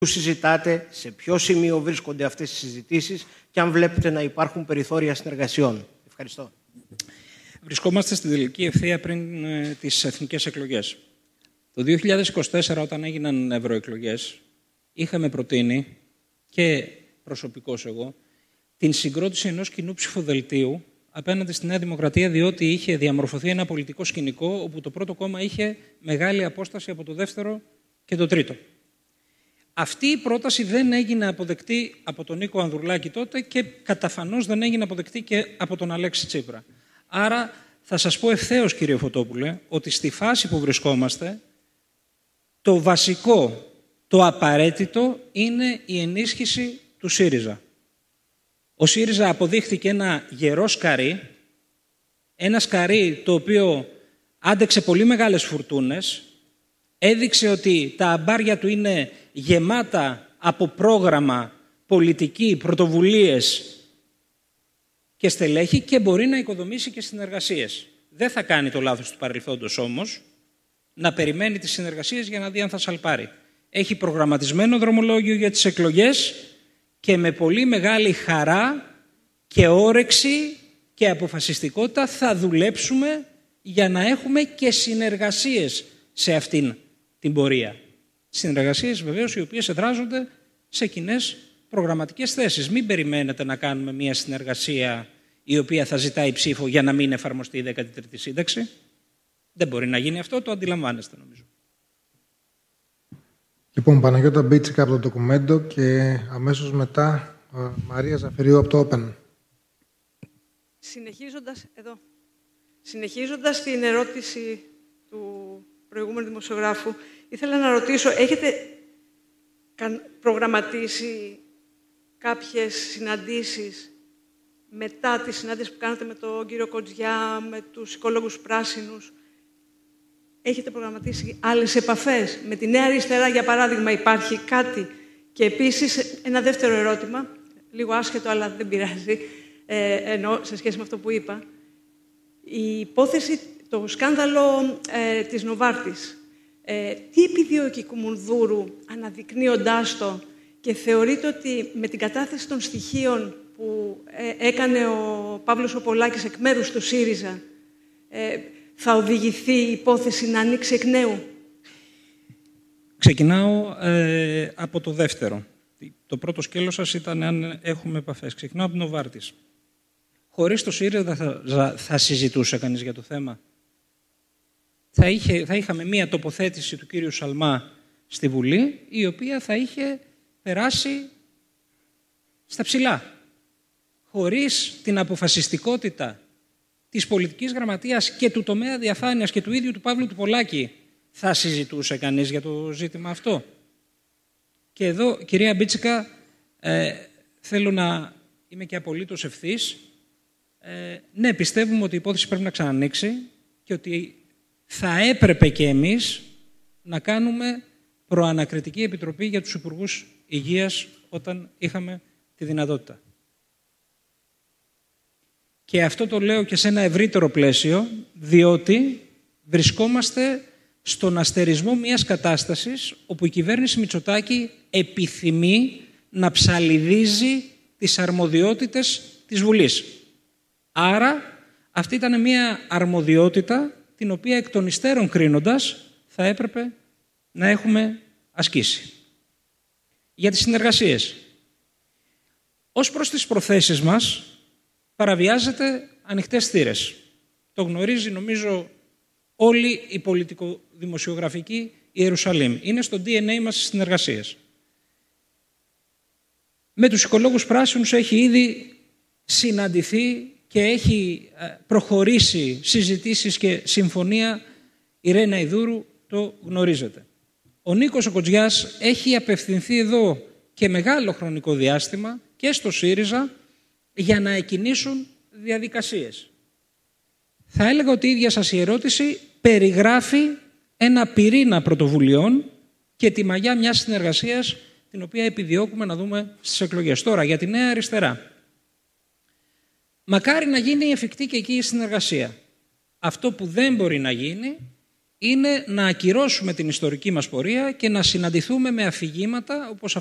Πού συζητάτε, σε ποιο σημείο βρίσκονται αυτές οι συζητήσεις και αν βλέπετε να υπάρχουν περιθώρια συνεργασιών. Ευχαριστώ. Βρισκόμαστε στην τελική ευθεία πριν τις εθνικές εκλογές. Το 2024, όταν έγιναν ευρωεκλογές, είχαμε προτείνει, και προσωπικώς εγώ, την συγκρότηση ενός κοινού ψηφοδελτίου απέναντι στη Νέα Δημοκρατία, διότι είχε διαμορφωθεί ένα πολιτικό σκηνικό όπου το πρώτο κόμμα είχε μεγάλη απόσταση από το δεύτερο και το τρίτο. Αυτή η πρόταση δεν έγινε αποδεκτή από τον Νίκο Ανδρουλάκη τότε και καταφανώς δεν έγινε αποδεκτή και από τον Αλέξη Τσίπρα. Άρα θα σας πω ευθέως, κύριε Φωτόπουλε, ότι στη φάση που βρισκόμαστε το βασικό, το απαραίτητο είναι η ενίσχυση του ΣΥΡΙΖΑ. Ο ΣΥΡΙΖΑ αποδείχθηκε ένα γερό σκαρί, ένα σκαρί το οποίο άντεξε πολύ μεγάλες φουρτούνες, έδειξε ότι τα αμπάρια του είναι γεμάτα από πρόγραμμα, πολιτική, πρωτοβουλίες και στελέχη και μπορεί να οικοδομήσει και συνεργασίες. Δεν θα κάνει το λάθος του παρελθόντος όμως, να περιμένει τις συνεργασίες για να δει αν θα σαλπάρει. Έχει προγραμματισμένο δρομολόγιο για τις εκλογές και με πολύ μεγάλη χαρά και όρεξη και αποφασιστικότητα θα δουλέψουμε για να έχουμε και συνεργασίες σε αυτήν την πορεία. Συνεργασίες βεβαίως οι οποίες εδράζονται σε κοινές προγραμματικές θέσεις. Μην περιμένετε να κάνουμε μια συνεργασία η οποία θα ζητάει ψήφο για να μην εφαρμοστεί η 13η σύνταξη. Δεν μπορεί να γίνει αυτό, το αντιλαμβάνεστε νομίζω. Λοιπόν, Παναγιώτα Μπίτσικα από το ντοκουμέντο και αμέσως μετά Μαρία Ζαφυρίου από το Open. Συνεχίζοντας την ερώτηση του προηγούμενου δημοσιογράφου, ήθελα να ρωτήσω, έχετε προγραμματίσει κάποιες συναντήσεις μετά τη συνάντηση που κάνατε με τον κύριο Κοτζιά, με τους οικολόγους πράσινους? Έχετε προγραμματίσει άλλες επαφές? Με τη Νέα Αριστερά, για παράδειγμα, υπάρχει κάτι? Και επίσης, ένα δεύτερο ερώτημα, λίγο άσχετο, αλλά δεν πειράζει, ενώ σε σχέση με αυτό που είπα. Η υπόθεση, το σκάνδαλο της Νοβάρτης, τι επιδίωκε η Κουμουνδούρου αναδεικνύοντάς το, και θεωρείτε ότι με την κατάθεση των στοιχείων που έκανε ο Παύλος ο Πολάκης εκ μέρους του ΣΥΡΙΖΑ, θα οδηγηθεί η υπόθεση να ανοίξει εκ νέου? Ξεκινάω από το δεύτερο. Το πρώτο σκέλος σας ήταν αν έχουμε επαφές. Ξεκινάω από την Νοβάρτης. Χωρίς το ΣΥΡΙΖΑ θα συζητούσε κανείς για το θέμα? Θα είχαμε μία τοποθέτηση του κύριου Σαλμά στη Βουλή, η οποία θα είχε περάσει στα ψηλά. Χωρίς την αποφασιστικότητα της πολιτικής γραμματείας και του τομέα διαφάνειας και του ίδιου του Παύλου του Πολάκη, θα συζητούσε κανείς για το ζήτημα αυτό? Και εδώ, κυρία Μπίτσικα, θέλω να είμαι και απολύτως ευθύς. Ναι, πιστεύουμε ότι η υπόθεση πρέπει να ξανανοίξει και ότι θα έπρεπε και εμείς να κάνουμε προανακριτική επιτροπή για τους Υπουργούς Υγείας όταν είχαμε τη δυνατότητα. Και αυτό το λέω και σε ένα ευρύτερο πλαίσιο, διότι βρισκόμαστε στον αστερισμό μιας κατάστασης όπου η κυβέρνηση Μητσοτάκη επιθυμεί να ψαλιδίζει τις αρμοδιότητες της Βουλής. Άρα αυτή ήταν μια αρμοδιότητα την οποία εκ των υστέρων κρίνοντας θα έπρεπε να έχουμε ασκήσει. Για τις συνεργασίες. Ως προς τις προθέσεις μας παραβιάζεται ανοιχτές θύρες. Το γνωρίζει νομίζω όλη η πολιτικοδημοσιογραφική Ιερουσαλήμ. Είναι στο DNA μας στις συνεργασίες. Με τους οικολόγους πράσινους έχει ήδη συναντηθεί και έχει προχωρήσει συζητήσεις και συμφωνία η Ρένα Ιδούρου, το γνωρίζετε. Ο Νίκος ο Κοτζιάς έχει απευθυνθεί εδώ και μεγάλο χρονικό διάστημα και στο ΣΥΡΙΖΑ για να εκκινήσουν διαδικασίες. Θα έλεγα ότι η ίδια σας η ερώτηση περιγράφει ένα πυρήνα πρωτοβουλειών και τη μαγιά μιας συνεργασίας την οποία επιδιώκουμε να δούμε στις εκλογές. Τώρα, για τη Νέα Αριστερά. Μακάρι να γίνει εφικτή και εκεί η συνεργασία. Αυτό που δεν μπορεί να γίνει είναι να ακυρώσουμε την ιστορική μας πορεία και να συναντηθούμε με αφηγήματα όπως